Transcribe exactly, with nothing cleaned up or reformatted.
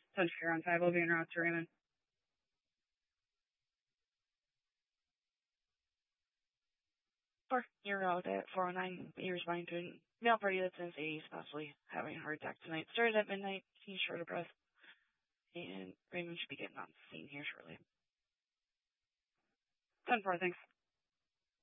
Touch care on five. I'll be en route to Raymond. Four, you're out at four oh nine. You're responding to a male party that's in his eighties, possibly having a heart attack tonight. Started at midnight. He's short of breath. And Raymond should be getting on the scene here shortly. ten four, thanks.